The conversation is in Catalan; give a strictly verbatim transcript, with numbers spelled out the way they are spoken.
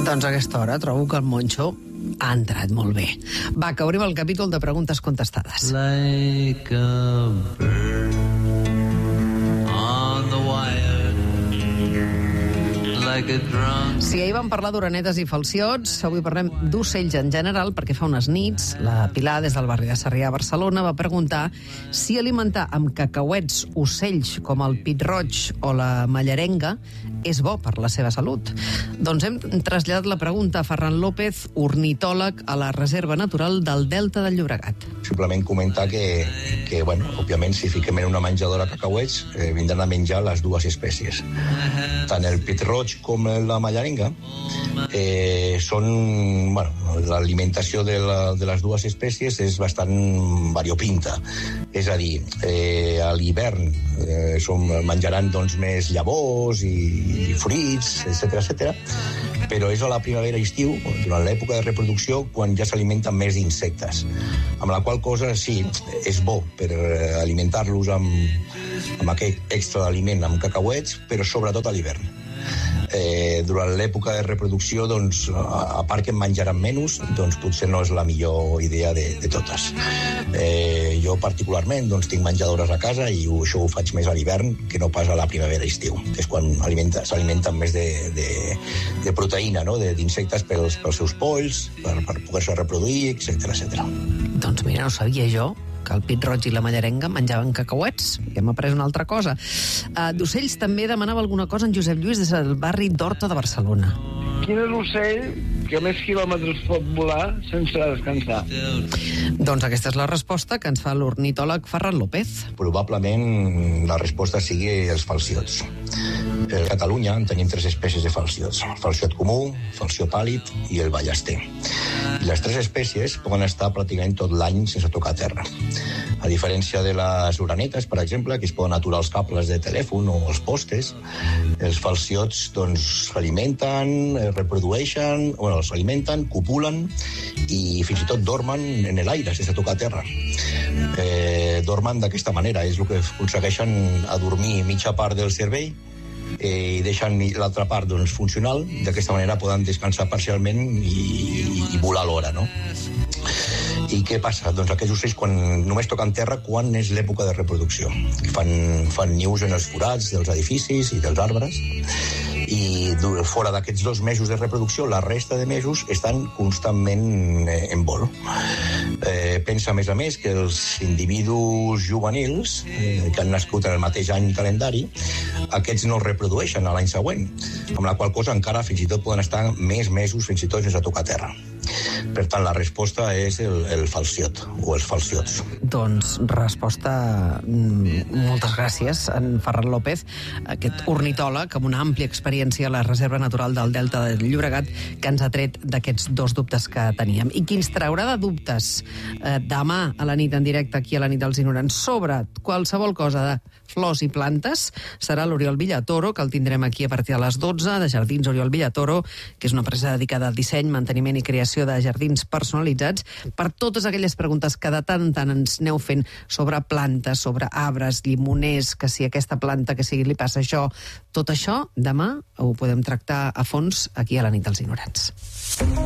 Doncs a aquesta hora trobo que el Moncho ha entrat molt bé. Va, que obrim el capítol de preguntes contestades. Like a bird on the wire, like a drum. Si ahir vam parlar d'orenetes i falciots, avui parlem d'ocells en general, perquè fa unes nits la Pilar, des del barri de Sarrià a Barcelona, va preguntar si alimentar amb cacauets ocells com el pit-roig o la mallarenga és bo per la seva salut. Doncs hem traslladat la pregunta a Ferran López, ornitòleg a la Reserva Natural del Delta del Llobregat. Simplement comentar que, que bueno, òbviament, si fiquem en una menjadora cacauets, eh, vindran a menjar les dues espècies. Tant el pit-roig com la mallarenga eh, són... Bueno, l'alimentació de, la, de les dues espècies és bastant variopinta. És a dir, eh, a l'hivern eh, som, menjaran doncs, més llavors i, i fruits, etcètera, etcètera. Però és a la primavera i estiu, durant l'època de reproducció, quan ja s'alimenten més d'insectes. Amb la qual cosa, sí, és bo per alimentar-los amb, amb aquest extra d'aliment amb cacauets, però sobretot a l'hivern. Eh, durant l'època de reproducció, doncs, a, a part que en menjaran menys, doncs potser no és la millor idea de, de totes. Eh, jo particularment doncs, tinc menjadores a casa i ho, això ho faig més a l'hivern que no pas a la primavera i estiu, que és quan s'alimenten més de, de, de proteïna, no? d'insectes pels, pels seus polls, per, per poder-se reproduir, etcètera, etcètera. Doncs mira, no sabia jo que el pit-roig i la mallarenga menjaven cacauets. Ja hem après una altra cosa. Uh, D'ocells també demanava alguna cosa en Josep Lluís des del barri d'Horta de Barcelona. Quin és l'ocell que més quilòmetres pot volar sense descansar? Doncs aquesta és la resposta que ens fa l'ornitòleg Ferran López. Probablement la resposta sigui els falciots. A Catalunya en tenim tres espècies de falciots. El falciot comú, el falciot pàl·lid i el ballester. I les tres espècies poden estar pràcticament tot l'any sense tocar terra. A diferència de les orenetes, per exemple, que es poden aturar els cables de telèfon o els postes, els falciots doncs, s'alimenten, reprodueixen, bueno, s'alimenten, copulen i fins i tot dormen en l'aire sense tocar terra. Eh, dormen d'aquesta manera, és el que aconsegueixen adormir mitja part del cervell i deixen l'altra part doncs, funcional. D'aquesta manera poden descansar parcialment i, i volar alhora, no? I què passa? Doncs aquests ocells quan només toquen terra quan és l'època de reproducció. Fan, fan nius en els forats dels edificis i dels arbres i fora d'aquests dos mesos de reproducció, la resta de mesos estan constantment en vol. Eh, pensa, a més a més, que els individus juvenils eh, que han nascut en el mateix any calendari, aquests no es reprodueixen a l'any següent, amb la qual cosa encara fins i tot poden estar més mesos fins i tot sense tocar terra. Per tant, la resposta és el, el falciot, o els falciots. Doncs resposta... Moltes gràcies, en Ferran López, aquest ornitòleg amb una àmplia experiència a la Reserva Natural del Delta del Llobregat, que ens ha tret d'aquests dos dubtes que teníem. I qui ens traurà de dubtes eh, demà a la nit en directe, aquí a la nit dels ignorants, sobre qualsevol cosa de flors i plantes, serà l'Oriol Villatoro, que el tindrem aquí a partir de les dotze, de Jardins Oriol Villatoro, que és una empresa dedicada al disseny, manteniment i creació de jardins personalitzats, per totes aquelles preguntes que de tant en tant ens aneu fent sobre plantes, sobre arbres, llimoners, que si aquesta planta, que si li passa això, tot això, demà ho podem tractar a fons aquí a la nit dels ignorants.